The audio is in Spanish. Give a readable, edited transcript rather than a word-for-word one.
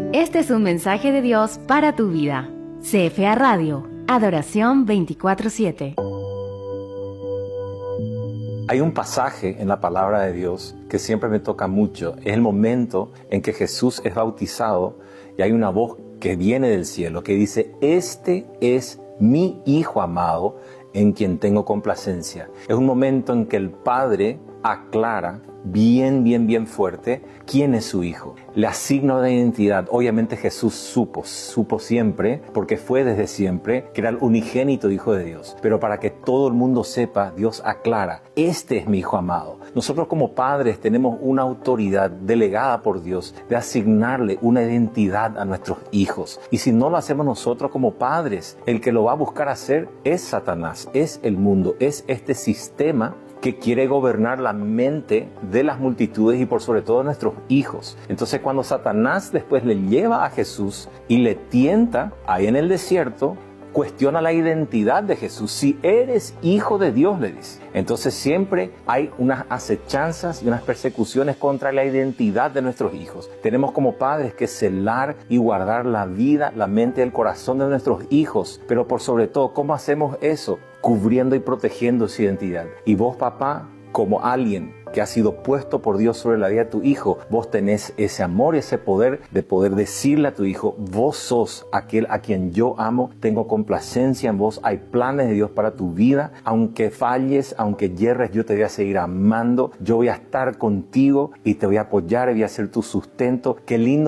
Este es un mensaje de Dios para tu vida. CFA Radio, Adoración 24/7. Hay un pasaje en la palabra de Dios que siempre me toca mucho. Es el momento en que Jesús es bautizado y hay una voz que viene del cielo que dice: este es mi Hijo amado en quien tengo complacencia. Es un momento en que el Padre aclara bien fuerte quién es su Hijo. Le asigna una identidad. Obviamente Jesús supo siempre, porque fue desde siempre, que era el unigénito Hijo de Dios. Pero para que todo el mundo sepa, Dios aclara: este es mi Hijo amado. Nosotros como padres tenemos una autoridad delegada por Dios de asignarle una identidad a nuestros hijos. Y si no lo hacemos nosotros como padres, el que lo va a buscar hacer es Satanás, es el mundo, es este sistema que quiere gobernar la mente de las multitudes y por sobre todo nuestros hijos. Entonces cuando Satanás después le lleva a Jesús y le tienta ahí en el desierto, cuestiona la identidad de Jesús. Si eres hijo de Dios, le dice. Entonces siempre hay unas acechanzas y unas persecuciones contra la identidad de nuestros hijos. Tenemos como padres que celar y guardar la vida, la mente y el corazón de nuestros hijos. Pero por sobre todo, ¿cómo hacemos eso? Cubriendo y protegiendo su identidad. Y vos, papá, como alguien que ha sido puesto por Dios sobre la vida de tu hijo, vos tenés ese amor y ese poder de poder decirle a tu hijo: vos sos aquel a quien yo amo, tengo complacencia en vos, hay planes de Dios para tu vida, aunque falles, aunque yerres, yo te voy a seguir amando, yo voy a estar contigo y te voy a apoyar y voy a ser tu sustento. Qué lindo